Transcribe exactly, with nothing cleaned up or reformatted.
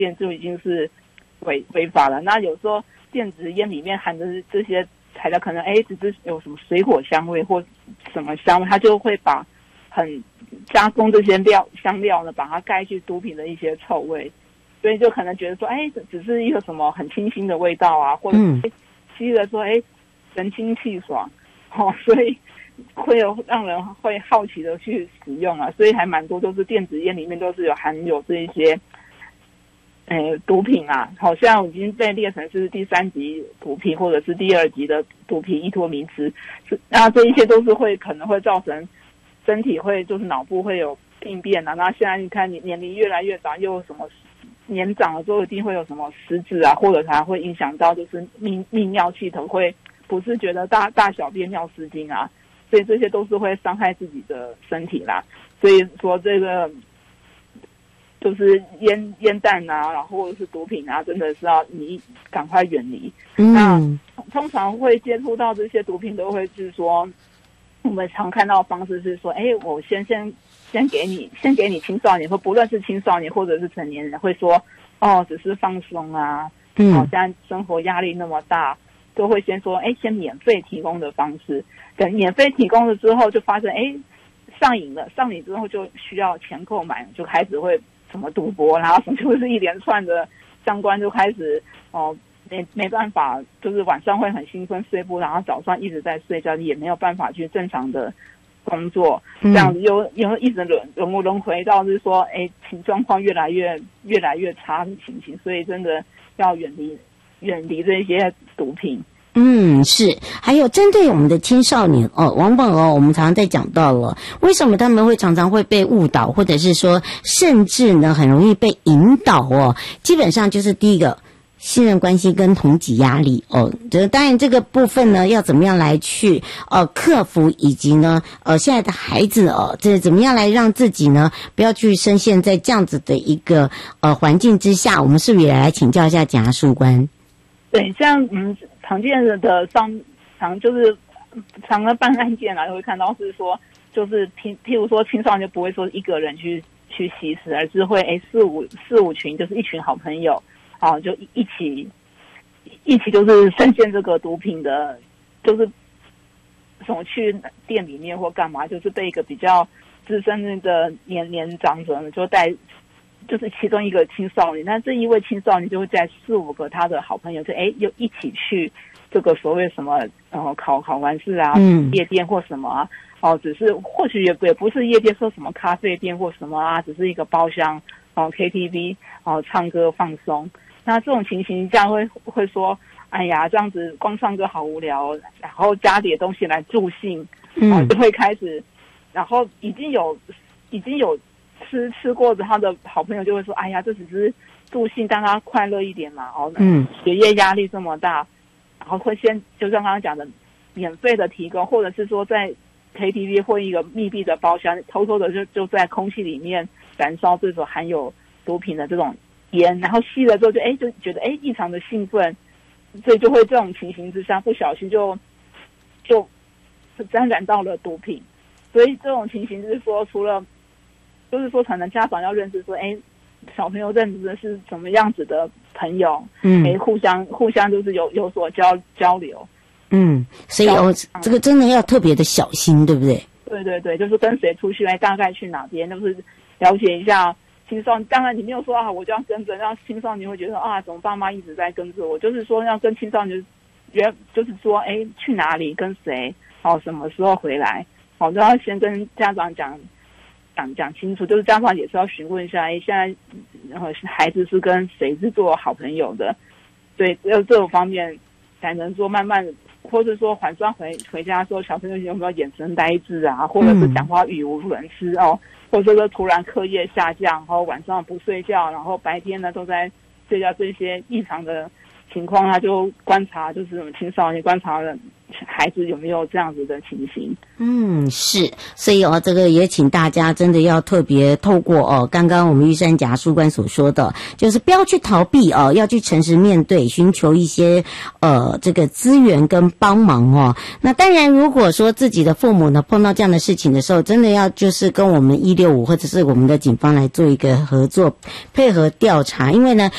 片就已经是违违法了。那有时候电子烟里面含的这些材料可能哎只是有什么水果香味或什么香味，它就会把很加工这些料香料呢，把它盖去毒品的一些臭味，所以就可能觉得说，哎，只是一个什么很清新的味道啊，或者是吸了说，哎，神清气爽，哦，所以会有让人会好奇的去使用啊，所以还蛮多都是电子烟里面都是有含有这一些，呃，毒品啊，好像已经被列成是第三级毒品或者是第二级的毒品依托名词，那这一些都是会可能会造成身体会就是脑部会有病变啊。那现在你看你年龄越来越长，又有什么年长了之后一定会有什么失智啊，或者还会影响到就是泌泌尿系统，会不是觉得大大小便尿失禁啊，所以这些都是会伤害自己的身体啦。所以说这个就是烟烟弹啊，然后或者是毒品啊，真的是要你赶快远离。嗯、那通常会接触到这些毒品都会是说，我们常看到的方式是说，哎，我先先先给你先给你青少年，或不论是青少年或者是成年人，会说哦只是放松啊，嗯，哦现在生活压力那么大，都会先说哎先免费提供的方式，等免费提供了之后就发现哎上瘾了，上瘾之后就需要钱购买，就开始会什么赌博，然后就是一连串的相关就开始哦。没没办法，就是晚上会很兴奋睡不，然后早上一直在睡觉，也没有办法去正常的工作，这样子又又一直轮轮轮回到就是说，哎，情状况越来越越来越差的情形，所以真的要远离远离这些毒品。 嗯，是。还有针对我们的青少年哦，往往哦，我们常常在讲到了，为什么他们会常常会被误导，或者是说，甚至呢很容易被引导哦。基本上就是第一个。信任关系跟同级压力哦，这当然这个部分呢，要怎么样来去呃克服，以及呢呃现在的孩子哦，这怎么样来让自己呢不要去深陷在这样子的一个呃环境之下，我们是不是也来请教一下检察事务官？ 对，像嗯常见的上常就是常常办案件啊，会看到是说，就是譬譬如说青少年不会说一个人去去吸食，而是会哎四五四五群，就是一群好朋友。哦，就一起一起就是深陷这个毒品的，就是什么去店里面或干嘛，就是被一个比较资深的年年长者呢，就带，就是其中一个青少年，但这一位青少年就会带四五个他的好朋友，就哎又一起去这个所谓什么呃考考完试啊，嗯，夜店或什么啊，哦，只是或许也也不是夜店，说什么咖啡店或什么啊，只是一个包厢哦 K T V 哦唱歌放松。那这种情形，这样会会说，哎呀，这样子光唱歌好无聊，然后加点东西来助兴，然后就会开始，然后已经有已经有吃吃过的他的好朋友就会说，哎呀，这只是助兴，让他快乐一点嘛，哦，嗯，学业压力这么大，然后会先就像刚刚讲的，免费的提供，或者是说在 K T V 或一个密闭的包厢，偷偷的就就在空气里面燃烧这种含有毒品的这种烟，然后吸了之后就哎就觉得哎异常的兴奋，所以就会这种情形之下不小心就就沾染到了毒品。所以这种情形就是说，除了就是说可能家长要认识说，哎，小朋友认识的是什么样子的朋友，嗯，哎，互相互相就是有有所交交流， 嗯，所以哦，这个真的要特别的小心，对不对？ 对对对，就是跟谁出去，哎，大概去哪边，就是了解一下。青少年当然你没有说啊，我就要跟着，让青少年会觉得啊，怎么爸妈一直在跟着我？就是说要跟青少年，原就是说，哎，去哪里跟谁，哦，什么时候回来，哦，都要先跟家长讲讲讲清楚。就是家长也是要询问一下，哎，现在然后孩子是跟谁是做好朋友的，对，只有这种方面才能说慢慢，或者说晚上回回家的时候，小朋友有没有眼神呆滞啊，或者是讲话语无伦次哦。或者说突然课业下降，然后晚上不睡觉，然后白天呢都在睡觉，这些异常的情况，他就观察，就是我们青少年观察了孩子有没有这样子的情形。 嗯，是，所以哦，这个也请大家真的要特别透过哦，刚刚我们玉山甲书官所说的，就是不要去逃避哦，要去诚实面对，寻求一些呃这个资源跟帮忙哦。那当然，如果说自己的父母呢碰到这样的事情的时候，真的要就是跟我们一六五或者是我们的警方来做一个合作配合调查，因为呢。